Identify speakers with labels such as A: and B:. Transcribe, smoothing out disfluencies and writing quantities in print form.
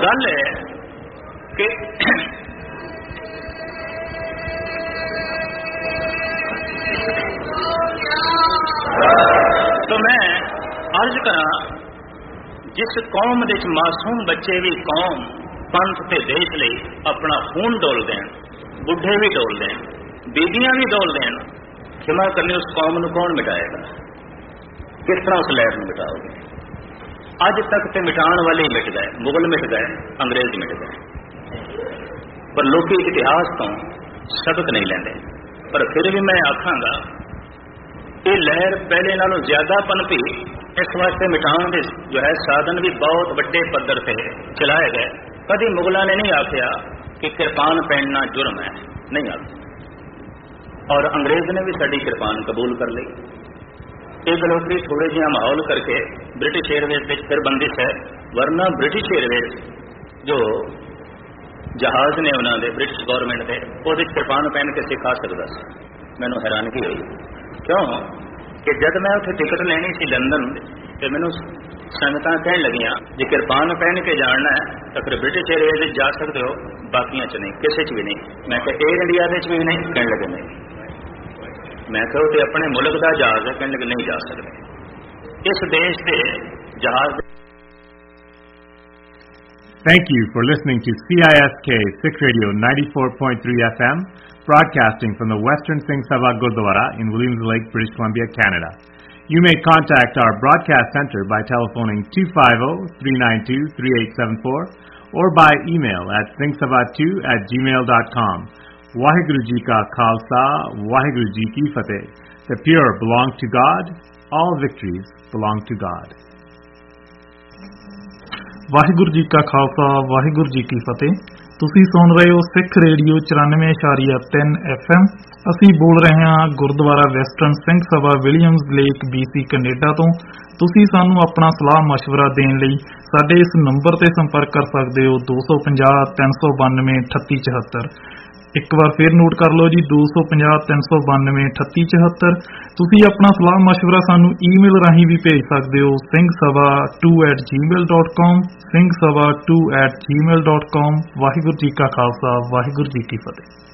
A: गल है कि तो मैं अर्ज करा, जिस कौम दे मासूम बच्चे भी कौम पंथ ते देश लई अपना खून डोल देन, बुढ़े भी डोल देन, बीबियां भी डोल देन, क्षमा करनी उस कौम नूं कौन मिटाएगा? किस तरह उस लहर नूं मिटाओगे? अज तक तो मिटाण वाले ही मिट गए, मुगल मिट गए, अंग्रेज मिट गए, पर लोग इतिहास तो सबक नहीं लेंदे। पर फिर भी मैं आखांगा ये लहर पहले नालों ज्यादा पनपी, इस वास्ते मिटाण दे जो है साधन भी बहुत बड़े पद्धर से चलाए गए। कभी मुगलों ने नहीं आख्या कि कृपान पहनना जुर्म है, नहीं आख्या, और अंग्रेज ने भी साड़ी कृपान कबूल कर ली। एक लोकरी थोड़े जिहा माहौल करके ब्रिटिश एयरवेज में फिर बंदिश है, वरना ब्रिटिश एयरवेज जो जहाज ने उन्होंने ब्रिटिश गौरमेंट के वो कृपान पहन के सिखा सकता सी। मैनू हैरानगी हुई, क्यों कि जब मैं उत्थे टिकट लेनी सी लंदन, तो मैनू संगत कह लगियां जे कृपान पहन के जाना है तो फिर ब्रिटिश एयरवेज जा सकते हो, बाकियां च नहीं, किसी च भी नहीं। मैं क्या एयर इंडिया भी नहीं? कह लगे नहीं। मैं कहो तो अपने मुल्क का जहाज है, कहने लगे नहीं जा सकते इस देश के जहाज।
B: Thank you for listening to CISK Sikh Radio 94.3 FM, broadcasting from the Western Singh Sabha Gurdwara in Williams Lake, British Columbia, Canada. You may contact our broadcast center by telephoning 250-392-3874 or by email at singhsabha2@gmail.com. Waheguru Ji Ka Khalsa, Waheguru Ji Ki Fateh. The pure belong to God, all victories belong to God.
C: Waheguru ji ਕਾ ਖਾਲਸਾ, ਵਾਹਿਗੁਰੂ ਜੀ ਕੀ ਫਤਿਹ। ਤੁਸੀਂ ਸੁਣ ਰਹੇ ਹੋ ਸਿੱਖ radio 94.3 FM। ਅਸੀਂ ਬੋਲ ਰਹੇ ਹਾਂ Gurdwara western Singh Sabha Williams lake BC Canada ਤੋਂ। ਤੁਸੀਂ ਸਾਨੂੰ ਆਪਣਾ ਸਲਾਹ ਮਸ਼ਵਰਾ ਦੇਣ ਲਈ ਸਾਡੇ ਇਸ ਨੰਬਰ ਤੇ ਸੰਪਰਕ ਕਰ ਸਕਦੇ ਹੋ 250 392 3874। ਇੱਕ ਵਾਰ ਫਿਰ ਨੋਟ ਕਰ ਲਓ ਜੀ, 250 392 3874। ਤੁਸੀਂ ਆਪਣਾ ਸਲਾਹ ਮਸ਼ਵਰਾ ਸਾਨੂੰ ਈਮੇਲ ਰਾਹੀਂ ਵੀ ਭੇਜ ਸਕਦੇ ਹੋ singhsabha2@gmail.com, singhsabha2@gmail.com। ਵਾਹਿਗੁਰੂ ਜੀ ਕਾ ਖਾਲਸਾ, ਵਾਹਿਗੁਰੂ ਜੀ ਕੀ ਫਤਿਹ।